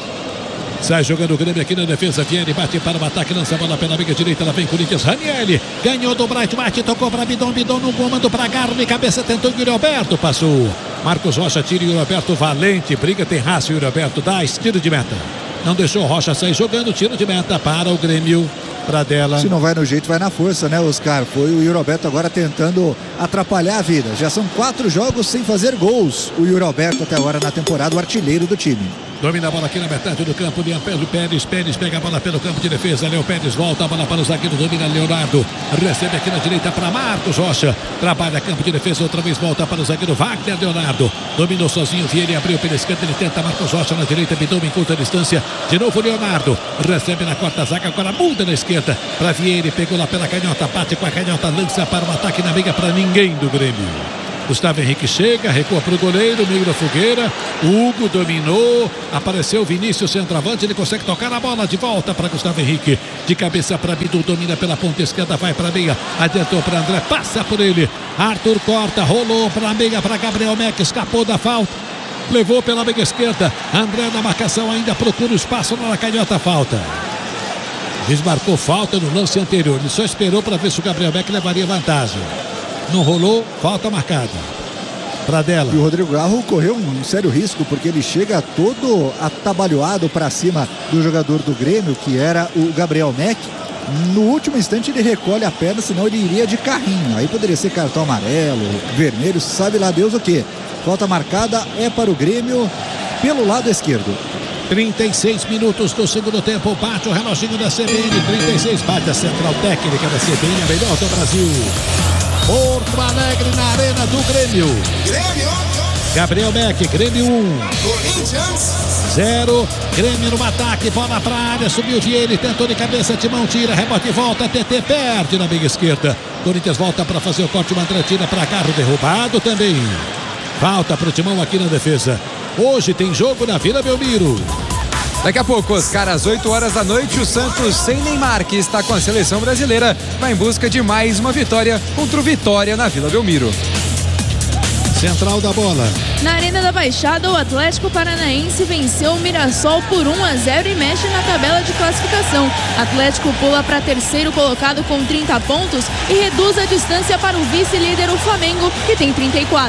Sai jogando o Grêmio aqui na defesa. Vieri bate para o ataque, lança a bola pela meia direita. Lá vem Corinthians. Ranieri ganhou do Bright White, tocou para Bidon no comando para Garro de cabeça, tentou Yuri Alberto, passou. Marcos Rocha tira Yuri Alberto, valente, briga, tem raça. Yuri Alberto dá tiro de meta. Não deixou o Rocha sair jogando, tiro de meta para o Grêmio. Pradella. Se não vai no jeito, vai na força, né, Oscar? Foi o Yuri Alberto agora tentando atrapalhar a vida. Já são 4 jogos sem fazer gols. O Yuri Alberto até agora na temporada, o artilheiro do time. Domina a bola aqui na metade do campo. Pérez pega a bola pelo campo de defesa. Léo Pérez volta a bola para o zagueiro. Domina Leonardo. Recebe aqui na direita para Marcos Rocha. Trabalha campo de defesa. Outra vez volta para o zagueiro Wagner Leonardo. Dominou sozinho. Vieira abriu pela esquerda. Ele tenta Marcos Rocha na direita. Bidon em curta distância. De novo Leonardo. Recebe na quarta zaga. Agora muda na esquerda para Vieira. Pegou lá pela canhota. Bate com a canhota. Lança para o ataque na meia para ninguém do Grêmio. Gustavo Henrique chega, recua para o goleiro, meio da fogueira. Hugo dominou, apareceu Vinícius, centroavante, ele consegue tocar a bola de volta para Gustavo Henrique. De cabeça para Bidu, domina pela ponta esquerda, vai para a meia, adiantou para André, passa por ele. Arthur corta, rolou para a meia, para Gabriel Meck, escapou da falta. Levou pela meia esquerda, André na marcação ainda procura o espaço na canhota, falta. Desmarcou falta no lance anterior, ele só esperou para ver se o Gabriel Meck levaria vantagem. Não rolou, falta marcada. Pradella. E o Rodrigo Garro correu um sério risco, porque ele chega todo atabalhoado para cima do jogador do Grêmio, que era o Gabriel Meck. No último instante ele recolhe a perna, senão ele iria de carrinho. Aí poderia ser cartão amarelo, vermelho, sabe lá Deus o que. Falta marcada é para o Grêmio pelo lado esquerdo. 36 minutos do segundo tempo, bate o reloginho da CBN, 36, bate a central técnica da CBN, a melhor do Brasil. Porto Alegre na arena do Grêmio. Gabriel Meck, Grêmio 1. Corinthians 0. Grêmio no ataque, bola pra área, subiu Vieira, tentou de cabeça, Timão tira, rebote e volta, TT perde na meia esquerda. Corinthians volta para fazer o corte, o André tira para Garro, derrubado também. Falta pro Timão aqui na defesa. Hoje tem jogo na Vila Belmiro. Daqui a pouco, Oscar, às 8 horas da noite, o Santos sem Neymar, que está com a seleção brasileira, vai em busca de mais uma vitória contra o Vitória na Vila Belmiro. Central da bola. Na Arena da Baixada, o Atlético Paranaense venceu o Mirassol por 1-0 e mexe na tabela de classificação. Atlético pula para terceiro colocado com 30 pontos e reduz a distância para o vice-líder, o Flamengo, que tem 34.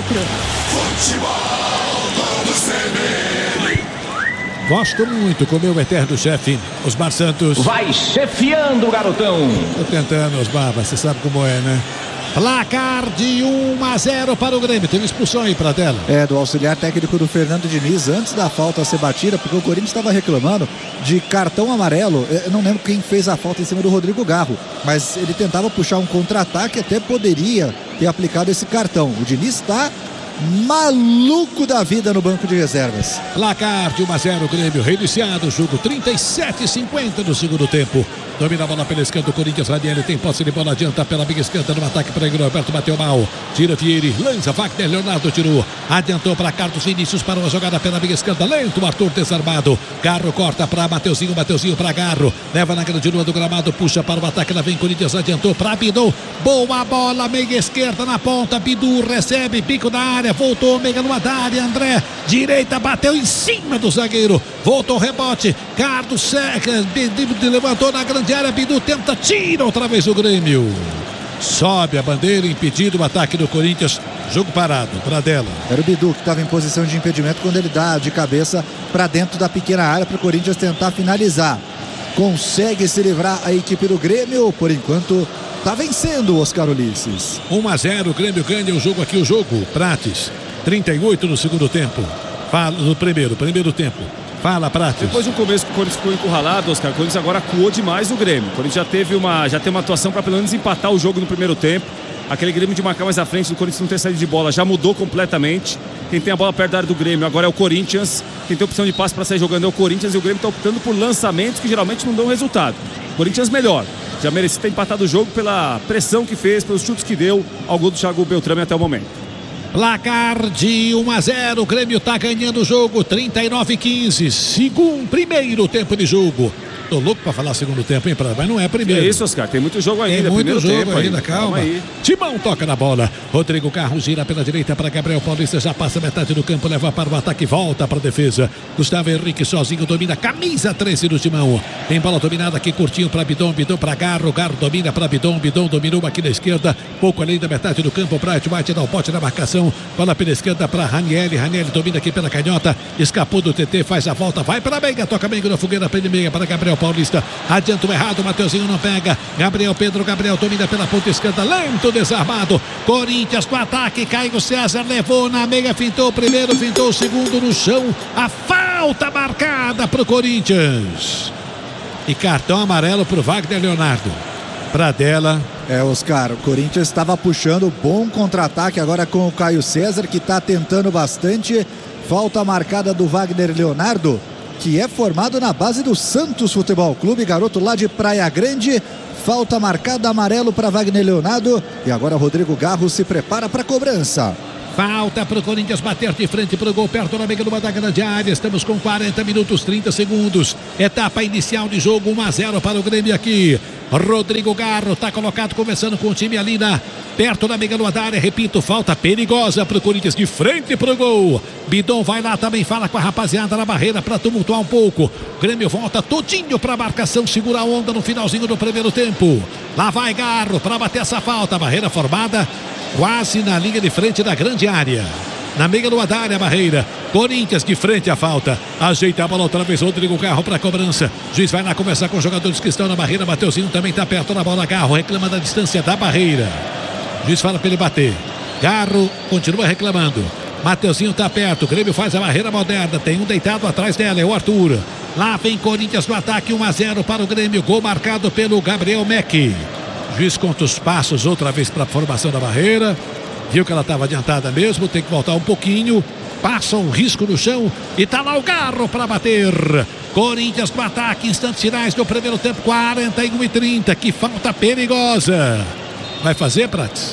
Gosto muito com o meu eterno chefe, Osmar Santos. Vai chefiando, garotão. Tô tentando, Osmar, você sabe como é, né? Placar de 1-0 para o Grêmio. Teve expulsão aí, Pradella. É, do auxiliar técnico do Fernando Diniz, antes da falta ser batida, porque o Corinthians estava reclamando de cartão amarelo. Eu não lembro quem fez a falta em cima do Rodrigo Garro, mas ele tentava puxar um contra-ataque, até poderia ter aplicado esse cartão. O Diniz está maluco da vida no banco de reservas. Placar de 1-0, Grêmio reiniciado o jogo, 37:50 do segundo tempo. Domina a bola pela esquerda, o Corinthians, Ranieri tem posse de bola, adianta pela meia esquerda no ataque para Igor Alberto, bateu mal, tira Vieira, lança, Wagner Leonardo tirou, adiantou para Carlos Vinícius para uma jogada pela meia esquerda, lento, Arthur desarmado, Garro corta para Mateuzinho para Garro, leva na grande lua do gramado, puxa para o ataque, lá vem Corinthians, adiantou para Bidu, boa bola, meia esquerda na ponta, Bidu recebe, pico na área, voltou, meia numa da área, André, direita, bateu em cima do zagueiro, voltou rebote, Carlos Seca, levantou na grande área, Bidu tenta, tira outra vez o Grêmio. Sobe a bandeira, impedido o ataque do Corinthians, jogo parado, Pradella. Era o Bidu que estava em posição de impedimento quando ele dá de cabeça para dentro da pequena área para o Corinthians tentar finalizar. Consegue se livrar a equipe do Grêmio, por enquanto está vencendo o Oscar Ulisses. 1-0, o Grêmio ganha o jogo aqui, o jogo, Prates, 38 no segundo tempo, fala no primeiro tempo. Fala, Prates. Depois do começo que o Corinthians ficou encurralado, Oscar, o Corinthians agora acuou demais o Grêmio. O Corinthians já tem uma atuação para pelo menos empatar o jogo no primeiro tempo. Aquele Grêmio de marcar mais à frente do Corinthians não ter saído de bola já mudou completamente. Quem tem a bola perto da área do Grêmio agora é o Corinthians. Quem tem opção de passe para sair jogando é o Corinthians, e o Grêmio está optando por lançamentos que geralmente não dão resultado. O Corinthians melhor. Já merecia ter empatado o jogo pela pressão que fez, pelos chutes que deu ao gol do Thiago Beltrame até o momento. Placar de 1-0, o Grêmio tá ganhando o jogo, 39-15, primeiro tempo de jogo. Tô louco pra falar segundo tempo, hein, mas não é primeiro. É isso, Oscar, tem muito jogo ainda. Tem muito jogo tempo ainda, calma. aí. Timão toca na bola. Rodrigo Carro gira pela direita para Gabriel Paulista, já passa metade do campo, leva para o ataque, volta para a defesa. Gustavo Henrique sozinho domina, camisa 13 do Timão. Tem bola dominada aqui, curtinho para Bidon, Bidon para Garro, Garro domina para Bidon, Bidon dominou aqui na esquerda, pouco além da metade do campo. Bright White dá o bote na marcação, bola pela esquerda para Ranieri, Ranieri domina aqui pela canhota, escapou do TT, faz a volta, vai para a Meiga, toca Meiga na fogueira, prende Meiga para Gabriel Paulista. Adianta o errado, Mateuzinho não pega. Gabriel Gabriel domina pela ponta esquerda, lento, desarmado. Corinthians no ataque, Caio César levou na meia, fintou o primeiro, fintou o segundo no chão. A falta marcada pro Corinthians. E cartão amarelo pro Wagner Leonardo. Pradella. Oscar, o Corinthians estava puxando bom contra-ataque agora com o Caio César, que está tentando bastante. Falta marcada do Wagner Leonardo, que é formado na base do Santos Futebol Clube, garoto lá de Praia Grande. Falta marcada, amarelo para Wagner Leonardo. E agora Rodrigo Garro se prepara para a cobrança. Falta para o Corinthians bater de frente para o gol, perto na meia numa da grande área. Estamos com 40 minutos, 30 segundos. Etapa inicial de jogo, 1-0 para o Grêmio aqui. Rodrigo Garro está colocado, começando com o time ali perto da meia numa da área. Repito, falta perigosa para o Corinthians, de frente para o gol. Bidon vai lá também, fala com a rapaziada na barreira para tumultuar um pouco. O Grêmio volta todinho para a marcação, segura a onda no finalzinho do primeiro tempo. Lá vai Garro para bater essa falta, barreira formada quase na linha de frente da grande área. Na meia lua da área, barreira. Corinthians de frente à falta. Ajeita a bola outra vez, Rodrigo Garro para a cobrança. Juiz vai lá conversar com os jogadores que estão na barreira. Mateuzinho também está perto da bola. Garro reclama da distância da barreira. Juiz fala para ele bater. Garro continua reclamando. Mateuzinho está perto. O Grêmio faz a barreira moderna. Tem um deitado atrás dela, é o Arthur. Lá vem Corinthians no ataque, 1-0 para o Grêmio. Gol marcado pelo Gabriel Meck. Juiz conta os passos outra vez para a formação da barreira. Viu que ela estava adiantada mesmo, tem que voltar um pouquinho. Passa um risco no chão e tá lá o Garro para bater. Corinthians no ataque, instantes finais do primeiro tempo, 41-30. Que falta perigosa. Vai fazer, Prats?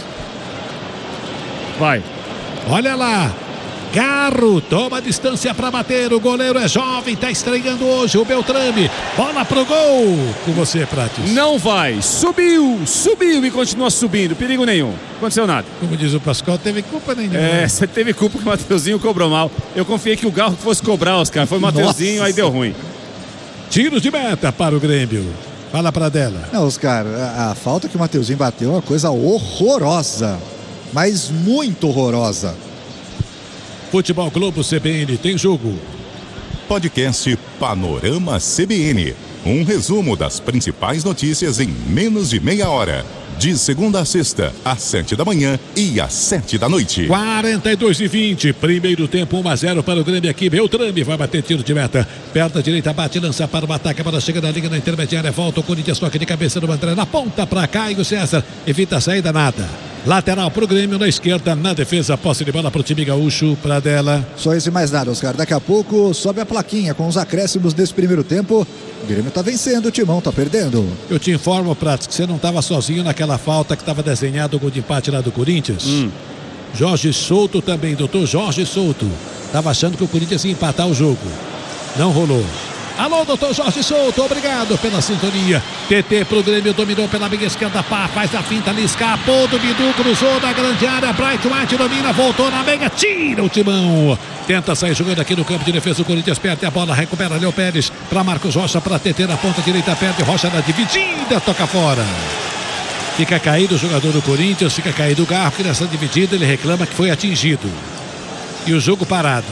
Vai. Olha lá. Garro toma distância para bater. O goleiro é jovem, está estreando hoje o Beltrame. Bola pro gol. Com você, Prates. Não vai. Subiu e continua subindo. Perigo nenhum. Não aconteceu nada. Como diz o Pascoal, teve culpa nenhuma. Você teve culpa que o Mateuzinho cobrou mal. Eu confiei que o Garro fosse cobrar, Oscar. Foi o Mateuzinho, aí deu ruim. Tiros de meta para o Grêmio. Fala pra dela. Não, Oscar, a falta que o Mateuzinho bateu é uma coisa horrorosa. Mas muito horrorosa. Futebol Globo CBN tem jogo. Podcast Panorama CBN. Um resumo das principais notícias em menos de meia hora. De segunda a sexta, às 7 da manhã e às 7 da noite. 42-20. Primeiro tempo, 1-0 para o Grêmio aqui. Beltrame vai bater tiro de meta. Perna direita, bate, lança para o ataque. A bola chega na linha na intermediária. Volta o Corinthians, toque de cabeça do André. Na ponta para Caio César. Evita a saída, nada. Lateral para o Grêmio, na esquerda, na defesa, posse de bola para o time gaúcho, para dela. Só isso e mais nada, Oscar. Daqui a pouco sobe a plaquinha com os acréscimos desse primeiro tempo. O Grêmio tá vencendo, o Timão tá perdendo. Eu te informo, Pratos, que você não estava sozinho naquela falta que estava desenhado o gol de empate lá do Corinthians. Jorge Souto também, doutor Jorge Souto. Estava achando que o Corinthians ia empatar o jogo. Não rolou. Alô, doutor Jorge Souto, obrigado pela sintonia. TT pro Grêmio, dominou pela meia esquerda, pá, faz a finta ali, escapou do Bidu, cruzou da grande área, Bright White domina, voltou na meia, tira o Timão. Tenta sair jogando aqui no campo de defesa, o Corinthians perde a bola, recupera Léo Pérez, para Marcos Rocha, para TT na ponta direita, perde Rocha na dividida, toca fora. Fica caído o jogador do Corinthians, fica caído o Garro, que nessa dividida ele reclama que foi atingido. E o jogo parado.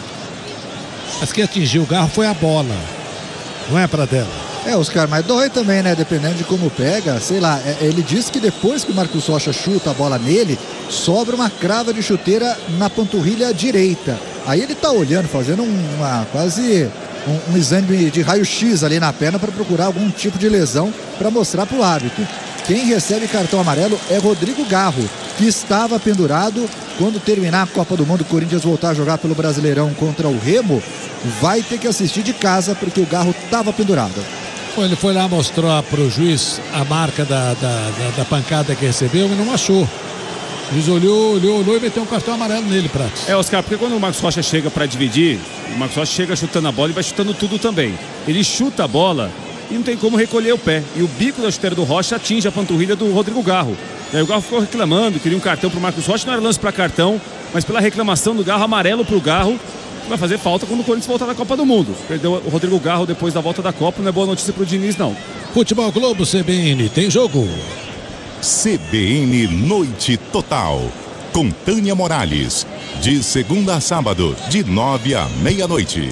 Mas quem atingiu o Garro foi a bola. Não é para dela. Oscar, mas dói também, né? Dependendo de como pega, sei lá. Ele disse que depois que o Marcos Rocha chuta a bola nele, sobra uma crava de chuteira na panturrilha direita. Aí ele tá olhando, fazendo quase um exame de raio-x ali na perna para procurar algum tipo de lesão para mostrar pro árbitro. Quem recebe cartão amarelo é Rodrigo Garro, que estava pendurado. Quando terminar a Copa do Mundo, o Corinthians voltar a jogar pelo Brasileirão contra o Remo, vai ter que assistir de casa, porque o Garro estava pendurado. Ele foi lá mostrar para o juiz a marca da pancada que recebeu e não achou. O juiz olhou e meteu um cartão amarelo nele, Prates. Oscar, porque quando o Marcos Rocha chega para dividir, o Marcos Rocha chega chutando a bola e vai chutando tudo também. Ele chuta a bola e não tem como recolher o pé. E o bico da chuteira do Rocha atinge a panturrilha do Rodrigo Garro. E aí o Garro ficou reclamando, queria um cartão pro Marcos Rocha, não era lance para cartão, mas pela reclamação do Garro, amarelo pro Garro, vai fazer falta quando o Corinthians voltar da Copa do Mundo. Perdeu o Rodrigo Garro depois da volta da Copa, não é boa notícia pro Diniz, não. Futebol Globo CBN, tem jogo. CBN Noite Total, com Tânia Morales, de segunda a sábado, de 9 à meia-noite.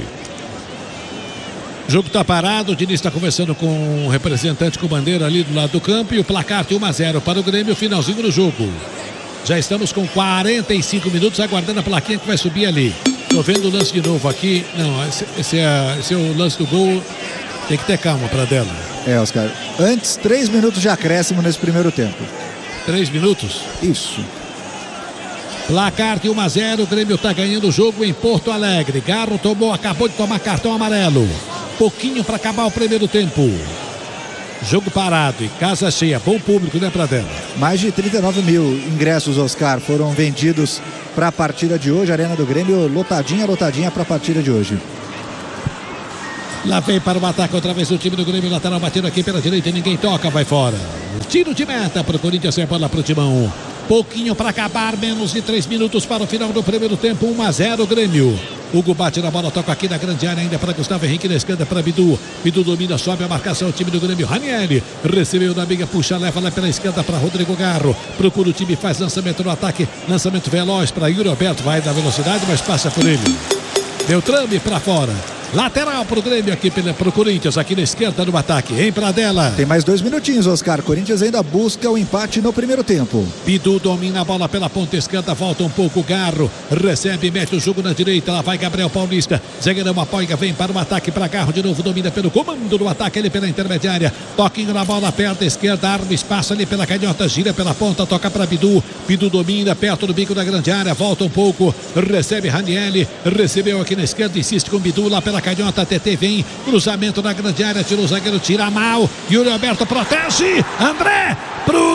O jogo está parado, o Diniz está conversando com um representante com bandeira ali do lado do campo e o placar de 1-0 para o Grêmio, finalzinho do jogo. Já estamos com 45 minutos aguardando a plaquinha que vai subir ali. Estou vendo o lance de novo aqui. Não, esse é o lance do gol. Tem que ter calma para dela. Oscar. Antes, 3 minutos de acréscimo nesse primeiro tempo. 3 minutos? Isso. Placar de 1-0, o Grêmio está ganhando o jogo em Porto Alegre. Garro acabou de tomar cartão amarelo. Pouquinho para acabar o primeiro tempo. Jogo parado e casa cheia. Bom público, né, Pradella? Mais de 39 mil ingressos, Oscar, foram vendidos para a partida de hoje. A Arena do Grêmio lotadinha para a partida de hoje. Lá vem para o ataque outra vez o time do Grêmio. Lateral batendo aqui pela direita e ninguém toca, vai fora. Tiro de meta para o Corinthians, sem bola para o Timão. Pouquinho para acabar, menos de 3 minutos para o final do primeiro tempo. 1-0 Grêmio. Hugo bate na bola, toca aqui na grande área ainda para Gustavo Henrique, na esquerda para Bidu. Bidu domina, sobe a marcação, o time do Grêmio. Ranieri recebeu da amiga, puxa, leva lá pela esquerda para Rodrigo Garro. Procura o time, faz lançamento no ataque, lançamento veloz para Yuri Alberto, vai na velocidade, mas passa por ele. Deu trame para fora. Lateral para o Grêmio aqui para o Corinthians, aqui na esquerda do ataque, em Pradella. Tem mais 2 minutinhos, Oscar. Corinthians ainda busca o empate no primeiro tempo. Bidu domina a bola pela ponta esquerda, volta um pouco, Garro recebe, mete o jogo na direita, lá vai Gabriel Paulista, zagueirão apoia, vem para o ataque para Garro, de novo domina pelo comando do ataque, ele pela intermediária, toquinho na bola, perto esquerda, arma espaço ali pela canhota, gira pela ponta, toca para Bidu, Bidu domina, perto do bico da grande área, volta um pouco, recebe Ranieri, recebeu aqui na esquerda, insiste com Bidu lá pela canhota, TT vem, cruzamento na grande área, tirou o zagueiro, tira mal, Yuri Alberto protege, André,